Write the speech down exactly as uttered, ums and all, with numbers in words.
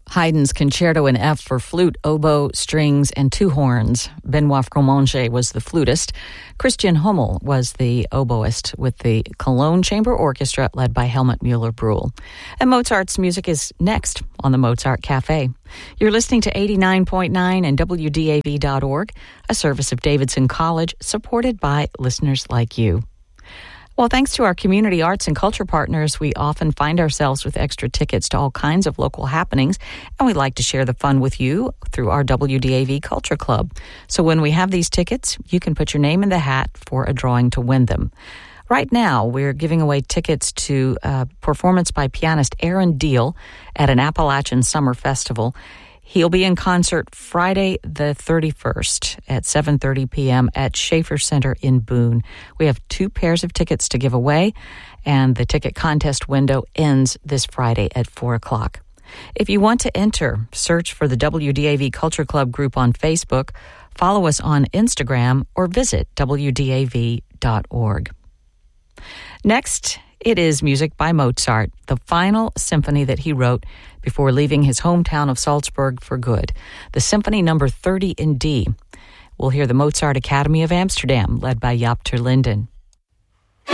Haydn's Concerto in F for flute, oboe, strings, and two horns. Benoit Fromanger was the flutist. Christian Hummel was the oboist with the Cologne Chamber Orchestra led by Helmut Mueller-Brühl. And Mozart's music is next on the Mozart Cafe. You're listening to eighty-nine point nine and W D A V dot org, a service of Davidson College supported by listeners like you. Well, thanks to our community arts and culture partners, we often find ourselves with extra tickets to all kinds of local happenings, and we'd like to share the fun with you through our W D A V Culture Club. So when we have these tickets, you can put your name in the hat for a drawing to win them. Right now, we're giving away tickets to a performance by pianist Aaron Deal at an Appalachian Summer Festival. He'll be in concert Friday the thirty-first at seven thirty p.m. at Schaefer Center in Boone. We have two pairs of tickets to give away, and the ticket contest window ends this Friday at four o'clock. If you want to enter, search for the W D A V Culture Club group on Facebook, follow us on Instagram, or visit W D A V dot org. Next, it is music by Mozart, the final symphony that he wrote before leaving his hometown of Salzburg for good, the Symphony Number thirty in D. We'll hear the Mozart Academy of Amsterdam, led by Jaap ter Linden.